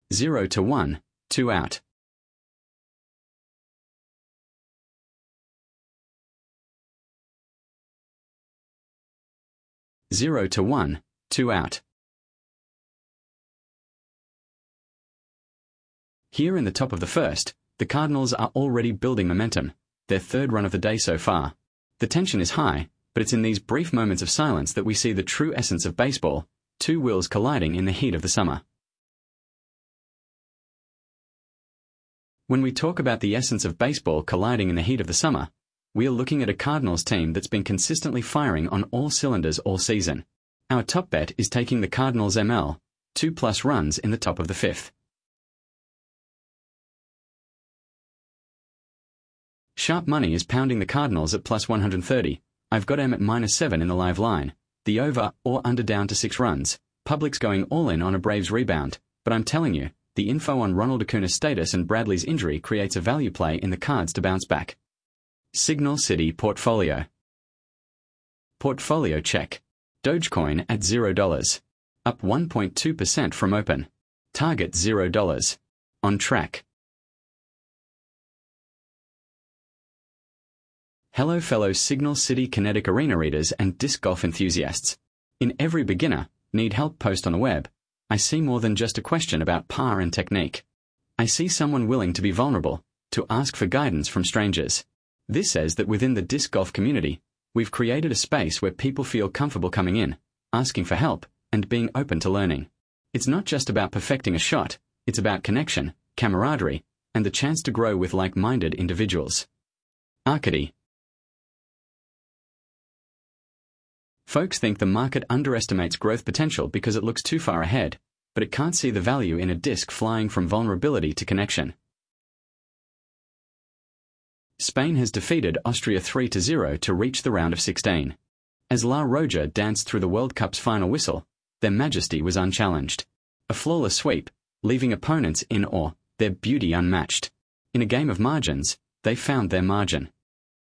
0 to 1, 2 out. Zero to 1, 2 out. Here in the top of the first, the Cardinals are already building momentum, their third run of the day so far. The tension is high, but it's in these brief moments of silence that we see the true essence of baseball, two wills colliding in the heat of the summer. When we talk about the essence of baseball colliding in the heat of the summer, we are looking at a Cardinals team that's been consistently firing on all cylinders all season. Our top bet is taking the Cardinals ML, 2+ runs in the top of the fifth. Sharp money is pounding the Cardinals at +130. I've got M at -7 in the live line. The over or under down to 6 runs. Public's going all in on a Braves rebound, but I'm telling you, the info on Ronald Acuna's status and Bradley's injury creates a value play in the Cards to bounce back. Signal City Portfolio. Portfolio check. Dogecoin at $0. Up 1.2% from open. Target $0. On track. Hello fellow Signal City Kinetic Arena readers and disc golf enthusiasts. In every beginner, need help post on the web, I see more than just a question about par and technique. I see someone willing to be vulnerable, to ask for guidance from strangers. This says that within the disc golf community, we've created a space where people feel comfortable coming in, asking for help, and being open to learning. It's not just about perfecting a shot, it's about connection, camaraderie, and the chance to grow with like-minded individuals. Arcady. Folks think the market underestimates growth potential because it looks too far ahead, but it can't see the value in a disc flying from vulnerability to connection. Spain has defeated Austria 3-0 to reach the round of 16. As La Roja danced through the World Cup's final whistle, their majesty was unchallenged. A flawless sweep, leaving opponents in awe, their beauty unmatched. In a game of margins, they found their margin.